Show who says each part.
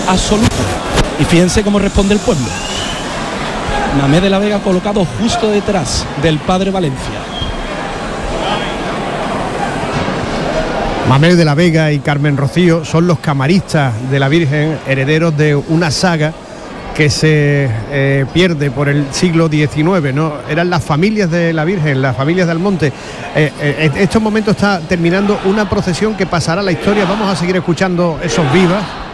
Speaker 1: absoluto. Y fíjense cómo responde el pueblo. Mamés de la Vega colocado justo detrás del padre Valencia.
Speaker 2: Mamés de la Vega y Carmen Rocío son los camaristas de la Virgen, herederos de una saga que se pierde por el siglo XIX, ¿no? Eran las familias de la Virgen, las familias de Almonte. En estos momentos está terminando una procesión que pasará a la historia. Vamos a seguir escuchando esos vivas.